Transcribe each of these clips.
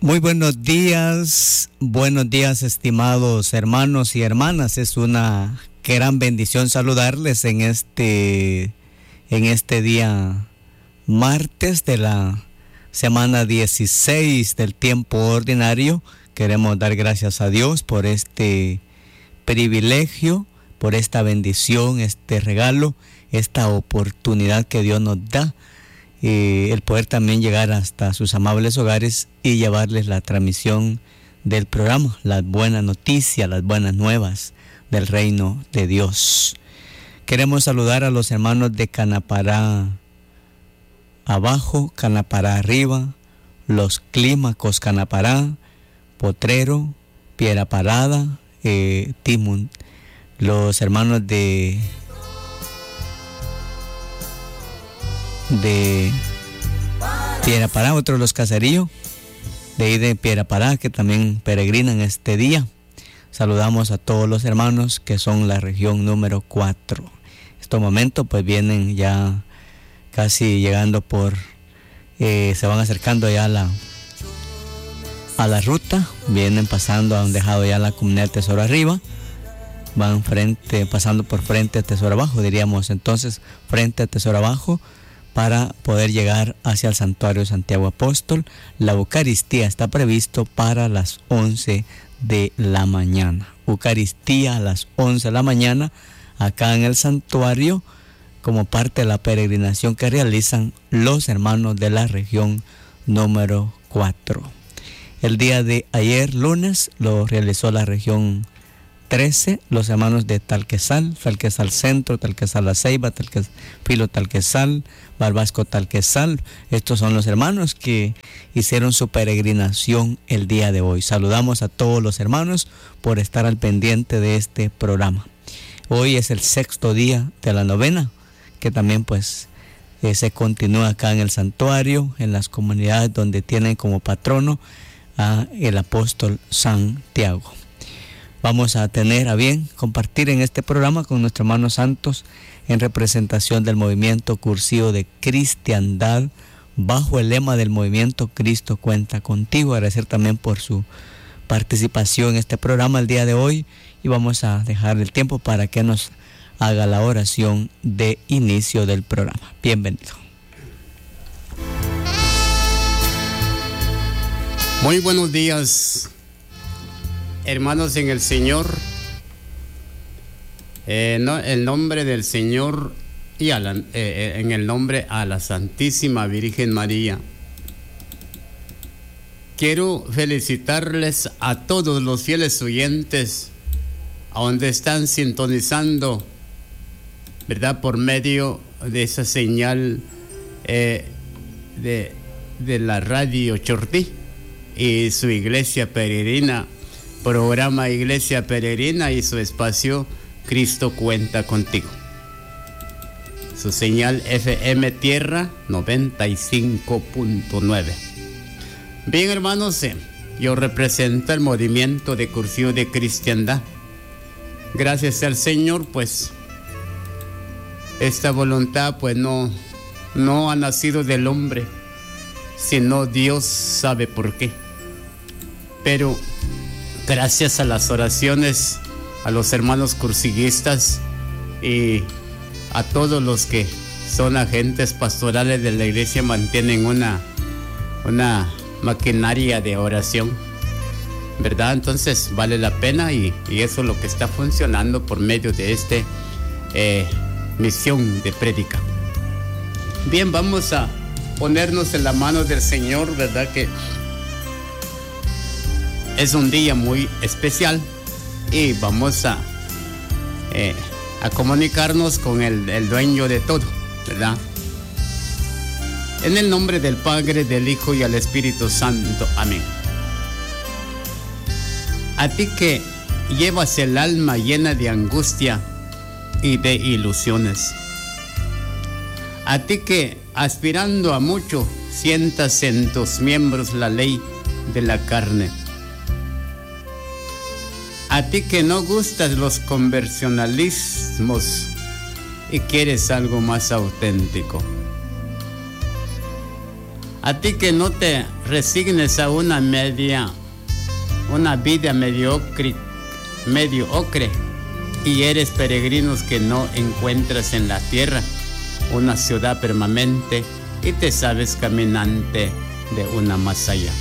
Muy buenos días estimados hermanos y hermanas. Es una gran bendición saludarles en este día martes de la semana 16 del tiempo ordinario. Queremos dar gracias a Dios por este privilegio, por esta bendición, este regalo, esta oportunidad que Dios nos da. El poder también llegar hasta sus amables hogares y llevarles la transmisión del programa, las buenas noticias, las buenas nuevas del reino de Dios. Queremos saludar a los hermanos de Canapará abajo, Canapará arriba, los Clímacos Canapará, Potrero, Piedra Parada, Timón, los hermanos de Piedra Pará, otros los Caseríos de ahí de Piedra Pará, que también peregrinan este día. Saludamos a todos los hermanos que son la región número 4. En este momento pues vienen ya casi llegando se van acercando ya a la ruta, vienen pasando, han dejado ya la comunidad Tesoro Arriba, van pasando por frente a Tesoro Abajo, diríamos entonces frente a Tesoro Abajo, para poder llegar hacia el santuario de Santiago Apóstol. La Eucaristía está previsto para las 11 de la mañana. Eucaristía a las 11 de la mañana acá en el santuario, como parte de la peregrinación que realizan los hermanos de la región número 4. El día de ayer, lunes, lo realizó la región 13, los hermanos de Talquesal Centro, Talquesal La Ceiba, Filo Talquesal, Barbasco Talquesal. Estos son los hermanos que hicieron su peregrinación el día de hoy. Saludamos a todos los hermanos por estar al pendiente de este programa. Hoy es el 6º día de la novena, que también pues se continúa acá en el santuario, en las comunidades donde tienen como patrono a el apóstol Santiago. Vamos a tener a bien compartir en este programa con nuestros hermanos santos en representación del movimiento cursivo de cristiandad bajo el lema del movimiento Cristo cuenta contigo. Agradecer también por su participación en este programa el día de hoy y vamos a dejar el tiempo para que nos haga la oración de inicio del programa. Bienvenido. Muy buenos días, hermanos en el Señor, el nombre del Señor y en el nombre a la Santísima Virgen María. Quiero felicitarles a todos los fieles oyentes a donde están sintonizando, ¿verdad? Por medio de esa señal de la radio Chortí y su iglesia peregrina, programa Iglesia Peregrina y su espacio Cristo cuenta contigo. Su señal FM Tierra 95.9. Bien, hermanos, yo represento el movimiento de cursivo de cristiandad. Gracias al Señor, pues esta voluntad pues no ha nacido del hombre, sino Dios sabe por qué. Pero gracias a las oraciones, a los hermanos cursillistas y a todos los que son agentes pastorales de la iglesia, mantienen una maquinaria de oración, ¿verdad? Entonces vale la pena y eso es lo que está funcionando por medio de esta misión de prédica. Bien, vamos a ponernos en la mano del Señor, ¿verdad? Que es un día muy especial y vamos a comunicarnos con el dueño de todo, ¿verdad? En el nombre del Padre, del Hijo y del Espíritu Santo. Amén. A ti que llevas el alma llena de angustia y de ilusiones. A ti que, aspirando a mucho, sientas en tus miembros la ley de la carne. A ti que no gustas los convencionalismos y quieres algo más auténtico. A ti que no te resignes a una vida mediocre y eres peregrinos que no encuentras en la tierra una ciudad permanente y te sabes caminante de una más allá.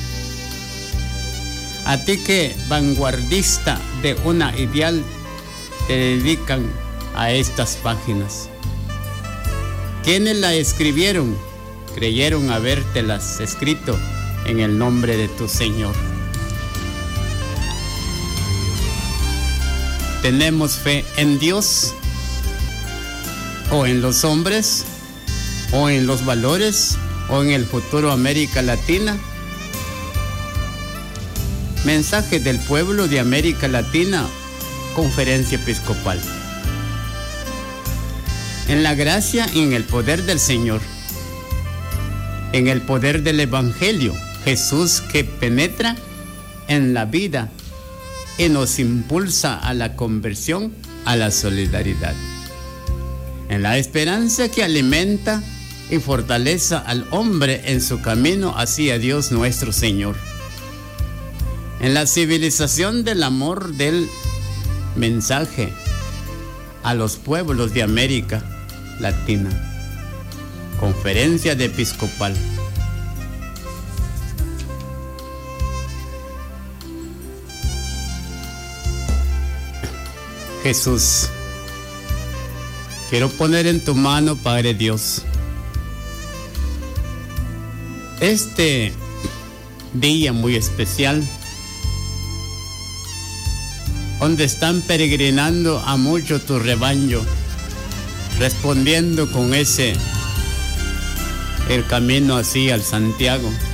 A ti que vanguardista de una ideal te dedican a estas páginas. ¿Quiénes la escribieron? Creyeron habértelas escrito en el nombre de tu Señor. ¿Tenemos fe en Dios? ¿O en los hombres? ¿O en los valores? ¿O en el futuro América Latina? Mensaje del pueblo de América Latina, Conferencia Episcopal. En la gracia y en el poder del Señor, en el poder del Evangelio, Jesús que penetra en la vida y nos impulsa a la conversión, a la solidaridad. En la esperanza que alimenta y fortalece al hombre en su camino hacia Dios nuestro Señor. En la civilización del amor del mensaje a los pueblos de América Latina. Conferencia de Episcopal. Jesús, quiero poner en tu mano, Padre Dios, este día muy especial, donde están peregrinando a mucho tu rebaño, respondiendo con el camino así al Santiago.